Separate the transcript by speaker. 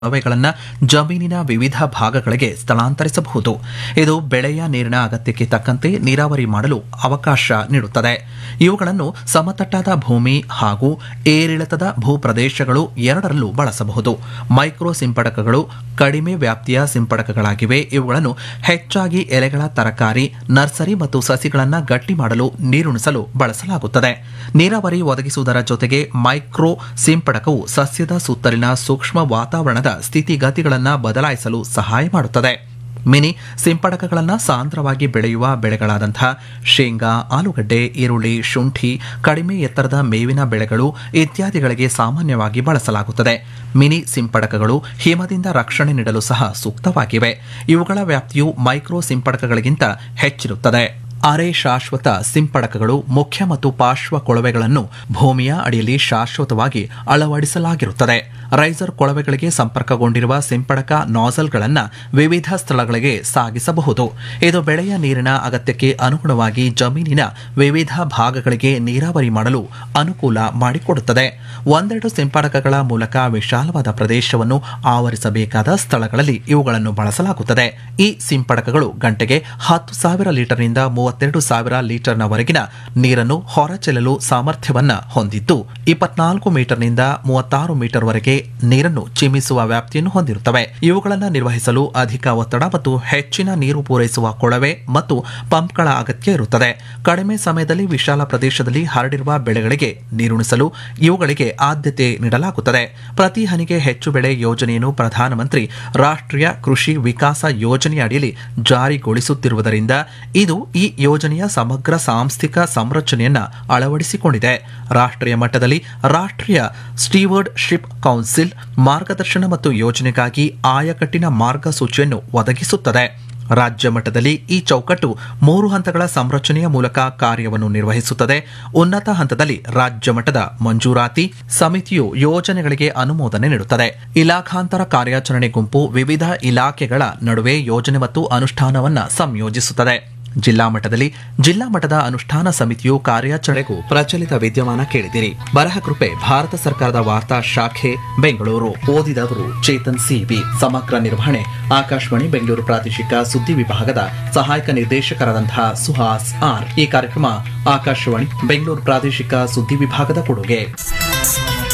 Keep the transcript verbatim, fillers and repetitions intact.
Speaker 1: ಕೊಳವೆಗಳನ್ನು ಜಮೀನಿನ ವಿವಿಧ ಭಾಗಗಳಿಗೆ ಸ್ಥಳಾಂತರಿಸಬಹುದು. ಇದು ಬೆಳೆಯ ನೀರಿನ ಅಗತ್ಯಕ್ಕೆ ತಕ್ಕಂತೆ ನೀರಾವರಿ ಮಾಡಲು ಅವಕಾಶ ನೀಡುತ್ತದೆ. ಇವುಗಳನ್ನು ಸಮತಟ್ಟಾದ ಭೂಮಿ ಹಾಗೂ ಏರಿಳಿತದ ಭೂಪ್ರದೇಶಗಳು ಎರಡರಲ್ಲೂ ಬಳಸಬಹುದು. ಮೈಕ್ರೋ ಸಿಂಪಡಕಗಳು ಕಡಿಮೆ ವ್ಯಾಪ್ತಿಯ ಸಿಂಪಡಕಗಳಾಗಿವೆ. ಇವುಗಳನ್ನು ಹೆಚ್ಚಾಗಿ ಎಲೆಗಳ ತರಕಾರಿ, ನರ್ಸರಿ ಮತ್ತು ಸಸಿಗಳನ್ನು ಗಟ್ಟಿ ಮಾಡಲು ನೀರುಣಿಸಲು ಬಳಸಲಾಗುತ್ತದೆ. ನೀರಾವರಿ ಒದಗಿಸುವುದರ ಜೊತೆಗೆ ಮೈಕ್ರೋ ಸಿಂಪಡಕವು ಸಸ್ಯದ ಸುತ್ತಲಿನ ಸೂಕ್ಷ್ಮ ವಾತಾವರಣದ ಸ್ಥಿತಿಗತಿಗಳನ್ನು ಬದಲಾಯಿಸಲು ಸಹಾಯ ಮಾಡುತ್ತದೆ. ಮಿನಿ ಸಿಂಪಡಕಗಳನ್ನು ಸಾಂದ್ರವಾಗಿ ಬೆಳೆಯುವ ಬೆಳೆಗಳಾದಂತಹ ಶೇಂಗಾ, ಆಲೂಗಡ್ಡೆ, ಈರುಳ್ಳಿ, ಶುಂಠಿ, ಕಡಿಮೆ ಎತ್ತರದ ಮೇವಿನ ಬೆಳೆಗಳು ಇತ್ಯಾದಿಗಳಿಗೆ ಸಾಮಾನ್ಯವಾಗಿ ಬಳಸಲಾಗುತ್ತದೆ. ಮಿನಿ ಸಿಂಪಡಕಗಳು ಹಿಮದಿಂದ ರಕ್ಷಣೆ ನೀಡಲು ಸಹ ಸೂಕ್ತವಾಗಿವೆ. ಇವುಗಳ ವ್ಯಾಪ್ತಿಯು ಮೈಕ್ರೋ ಸಿಂಪಡಕಗಳಿಗಿಂತ ಹೆಚ್ಚಿರುತ್ತದೆ. ಅರೆ ಶಾಶ್ವತ ಸಿಂಪಡಕಗಳು ಮುಖ್ಯ ಮತ್ತು ಪಾರ್ಶ್ವ ಕೊಳವೆಗಳನ್ನು ಭೂಮಿಯ ಅಡಿಯಲ್ಲಿ ಶಾಶ್ವತವಾಗಿ ಅಳವಡಿಸಲಾಗಿರುತ್ತದೆ. ರೈಸರ್ ಕೊಳವೆಗಳಿಗೆ ಸಂಪರ್ಕಗೊಂಡಿರುವ ಸಿಂಪಡಕ ನಾಸಲ್ಗಳನ್ನು ವಿವಿಧ ಸ್ಥಳಗಳಿಗೆ ಸಾಗಿಸಬಹುದು. ಇದು ಬೆಳೆಯ ನೀರಿನ ಅಗತ್ಯಕ್ಕೆ ಅನುಗುಣವಾಗಿ ಜಮೀನಿನ ವಿವಿಧ ಭಾಗಗಳಿಗೆ ನೀರಾವರಿ ಮಾಡಲು ಅನುಕೂಲ ಮಾಡಿಕೊಡುತ್ತದೆ. ಒಂದೆರಡು ಸಿಂಪಡಕಗಳ ಮೂಲಕ ವಿಶಾಲವಾದ ಪ್ರದೇಶವನ್ನು ಆವರಿಸಬೇಕಾದ ಸ್ಥಳಗಳಲ್ಲಿ ಇವುಗಳನ್ನು ಬಳಸಲಾಗುತ್ತದೆ. ಈ ಸಿಂಪಡಕಗಳು ಗಂಟೆಗೆ ಹತ್ತು ಸಾವಿರ ಲೀಟರ್ನಿಂದ ಮೂವತ್ತೆರಡು ಸಾವಿರ ಲೀಟರ್ನವರೆಗಿನ ನೀರನ್ನು ಹೊರಚೆಲ್ಲಲು ಸಾಮರ್ಥ್ಯವನ್ನು ಹೊಂದಿದ್ದು, ಇಪ್ಪತ್ನಾಲ್ಕು ಮೀಟರ್ನಿಂದ ಮೂವತ್ತಾರು ಮೀಟರ್ವರೆಗೆ ನೀರನ್ನು ಚಿಮ್ಮಿಸುವ ವ್ಯಾಪ್ತಿಯನ್ನು ಹೊಂದಿರುತ್ತವೆ. ಇವುಗಳನ್ನು ನಿರ್ವಹಿಸಲು ಅಧಿಕ ಒತ್ತಡ ಮತ್ತು ಹೆಚ್ಚಿನ ನೀರು ಪೂರೈಸುವ ಕೊಳವೆ ಮತ್ತು ಪಂಪ್ಗಳ ಅಗತ್ಯ ಇರುತ್ತದೆ. ಕಡಿಮೆ ಸಮಯದಲ್ಲಿ ವಿಶಾಲ ಪ್ರದೇಶದಲ್ಲಿ ಹರಡಿರುವ ಬೆಳೆಗಳಿಗೆ ನೀರುಣಿಸಲು ಇವುಗಳಿಗೆ ಆದ್ಯತೆ ನೀಡಲಾಗುತ್ತದೆ. ಪ್ರತಿ ಹನಿಗೆ ಹೆಚ್ಚು ಬೆಳೆ ಯೋಜನೆಯನ್ನು ಪ್ರಧಾನಮಂತ್ರಿ ರಾಷ್ಟ್ರೀಯ ಕೃಷಿ ವಿಕಾಸ ಯೋಜನೆಯ ಅಡಿಯಲ್ಲಿ ಜಾರಿಗೊಳಿಸುತ್ತಿರುವುದರಿಂದ ಇದು ಈ ಯೋಜನೆಯ ಸಮಗ್ರ ಸಾಂಸ್ಥಿಕ ಸಂರಚನೆಯನ್ನು ಅಳವಡಿಸಿಕೊಂಡಿದೆ. ರಾಷ್ಟ್ರೀಯ ಮಟ್ಟದಲ್ಲಿ ರಾಷ್ಟ್ರೀಯ ಸ್ಟೀವರ್ಡ್ಶಿಪ್ ಕೌನ್ಸಿಲ್ ಮಾರ್ಗದರ್ಶನ ಮತ್ತು ಯೋಜನೆಗಾಗಿ ಆಯಕಟ್ಟಿನ ಮಾರ್ಗಸೂಚಿಯನ್ನು ಒದಗಿಸುತ್ತದೆ. ರಾಜ್ಯ ಮಟ್ಟದಲ್ಲಿ ಈ ಚೌಕಟ್ಟು ಮೂರು ಹಂತಗಳ ಸಂರಚನೆಯ ಮೂಲಕ ಕಾರ್ಯವನ್ನು ನಿರ್ವಹಿಸುತ್ತದೆ. ಉನ್ನತ ಹಂತದಲ್ಲಿ ರಾಜ್ಯ ಮಟ್ಟದ ಮಂಜೂರಾತಿ ಸಮಿತಿಯು ಯೋಜನೆಗಳಿಗೆ ಅನುಮೋದನೆ ನೀಡುತ್ತದೆ. ಇಲಾಖಾಂತರ ಕಾರ್ಯಾಚರಣೆ ಗುಂಪು ವಿವಿಧ ಇಲಾಖೆಗಳ ನಡುವೆ ಯೋಜನೆ ಮತ್ತು ಅನುಷ್ಠಾನವನ್ನು ಸಂಯೋಜಿಸುತ್ತದೆ. ಜಿಲ್ಲಾ ಮಟ್ಟದಲ್ಲಿ ಜಿಲ್ಲಾ ಮಟ್ಟದ ಅನುಷ್ಠಾನ ಸಮಿತಿಯು ಕಾರ್ಯಾಚರಣೆಗೂ ಪ್ರಚಲಿತ ವಿದ್ಯಮಾನ ಕೇಳಿದಿರಿ. ಬರಹ ಕೃಪೆ ಭಾರತ ಸರ್ಕಾರದ ವಾರ್ತಾ ಶಾಖೆ ಬೆಂಗಳೂರು. ಓದಿದವರು ಚೇತನ್ ಸಿಬಿ. ಸಮಗ್ರ ನಿರ್ವಹಣೆ ಆಕಾಶವಾಣಿ ಬೆಂಗಳೂರು ಪ್ರಾದೇಶಿಕ ಸುದ್ದಿ ವಿಭಾಗದ ಸಹಾಯಕ ನಿರ್ದೇಶಕರಾದಂತಹ ಸುಹಾಸ್ ಆರ್. ಈ ಕಾರ್ಯಕ್ರಮ ಆಕಾಶವಾಣಿ ಬೆಂಗಳೂರು ಪ್ರಾದೇಶಿಕ ಸುದ್ದಿ ವಿಭಾಗದ ಕೊಡುಗೆ.